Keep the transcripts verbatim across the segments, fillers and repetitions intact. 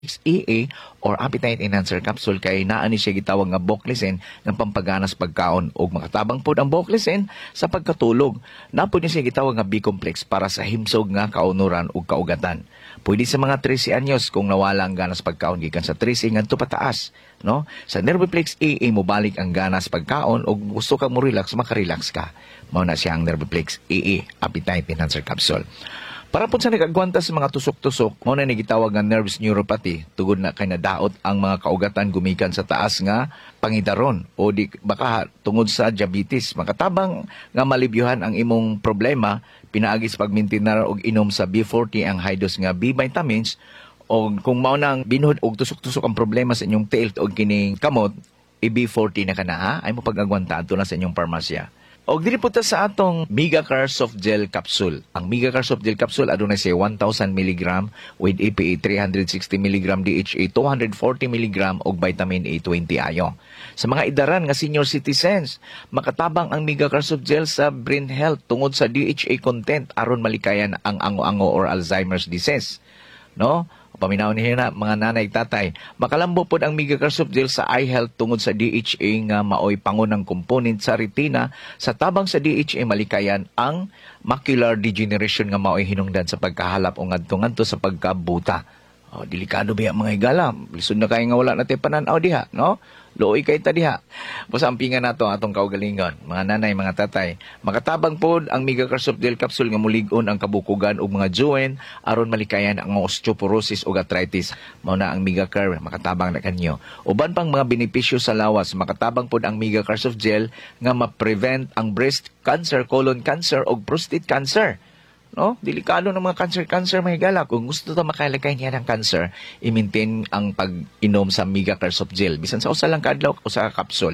E A or appetite enhancer capsule kay naa ni siya gitawag nga Boclizine ng pampaganas pagkaon ug makatabang pod ang Boclizine sa pagkatulog. Napod ni siya gitawag nga B-complex para sa himsog nga kaunuran ug kaugatan. Pwede sa mga thirty anyos kung nawala ang ganas pagkaon gikan sa thirty ngadto pataas, no? Sa Nerviplex E A mo balik ang ganas pagkaon ug gusto ka mo relax, maka-relax ka. Mao na siya ang Nerviplex E A appetite enhancer capsule. Para po sa nagagwanta sa mga tusok-tusok, mo na nagitawag nga nerves neuropathy, tugod na kay nadaot ang mga kaugatan gumikan sa taas nga pangidaron o di baka tungod sa diabetes. Makatabang nga malibyuhan ang imong problema, pinaagi sa pagmintinar og inom sa B forty ang high dose nga B vitamins o kung mao nang binhod og tusok-tusok ang problema sa inyong tail o kining kamot, i B forty na kana ha, ay mo pag-agwanta adto na sa inyong parmasya. Og diri punta sa atong Megacar Soft Gel Capsule. Ang Megacar Soft Gel Capsule adunay say one thousand milligram with E P A three hundred sixty milligram D H A two hundred forty milligram og vitamin A twenty ayo. Sa mga idaran nga senior citizens, makatabang ang Megacar Soft Gel sa brain health tungod sa D H A content aron malikayan ang ango-ango or Alzheimer's disease. No? Paminaw niya na mga nanay tatay. Makalambo pod ang Megacar Soft Gel sa eye health tungod sa D H A nga maoy pangunang component sa retina. Sa tabang sa D H A malikayan ang macular degeneration nga maoy hinungdan sa pagkahalap o ngadto-ngadto sa pagkabuta. Oh, delikado ba mga higala? Lisod na kayo nga wala natin pananaw diha, no? Looy kay ta diha. Busampingan nato atong kaugalingon, mga nanay, mga tatay. Makatabang pod ang Megacar Soft Gel Capsule nga mulig-on ang kabukugan ug mga joint aron malikayan ang osteoporosis ug arthritis. Mao na ang Megacar, makatabang na kanyo. Uban pang mga benepisyo sa lawas, makatabang pod ang Megacar Soft Gel nga ma-prevent ang breast cancer, colon cancer ug prostate cancer. No? Delikado ng mga cancer-cancer mahigala. Kung gusto ta makalagay niya ng cancer, i-maintain ang pag-inom sa Megacar Soft Gel. Bisan sa usa lang kadlaw o sa capsule.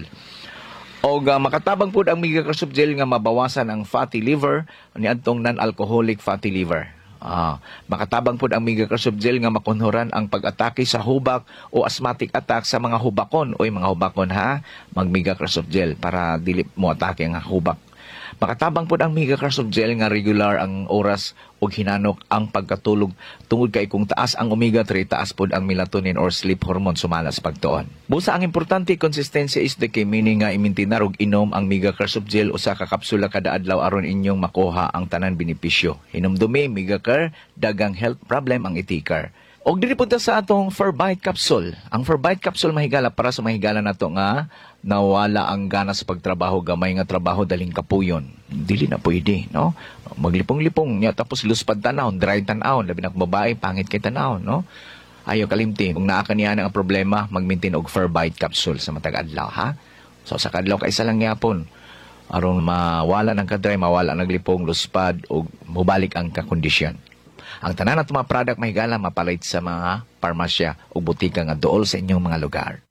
O uh, makatabang po ang Megacar Soft Gel nga mabawasan ang fatty liver niadtong non-alcoholic fatty liver. Ah, makatabang po ang Megacar Soft Gel nga makunhuran ang pag-atake sa hubak o asthmatic attack sa mga hubakon. Oy mga hubakon ha, mag Megacar Soft Gel para dili mo atake ang hubak. Makatabang po ang Megacar Soft Gel nga regular ang oras o hinanok ang pagkatulog tungod kay kung taas ang omega three, taas po ang melatonin or sleep hormone sumalas pagtuon. Busa ang importante, consistency is the key, meaning nga imintinar og inom ang Megacar Soft Gel usa ka kapsula kada adlaw aron inyong makuha ang tanan benepisyo. Hinumdumi Megacar, dagang health problem ang itikar. Og diri punta sa atong Forbite Capsule. Ang Forbite Capsule mahigala para sa mahigala nato nga nawala ang gana sa pagtrabaho, gamay nga trabaho daling kapuyon. Dili na pwede, no? Maglipong-lipong nya tapos luspad tanaw, dry tanaw, labi na babae pangit kay tanaw, no? Ayo kalimti, kung naa kaniya ang problema, mag-maintain og Forbite Capsule sa matag adlaw, ha? So sa kadlaw kay isa lang gyapon aron mawala ng kadry, mawala naglipong, luspad og mubalik ang kakondisyon. Ang tanan nato mga product mahigala mapalait sa mga parmasya o butika nga dool sa inyong mga lugar.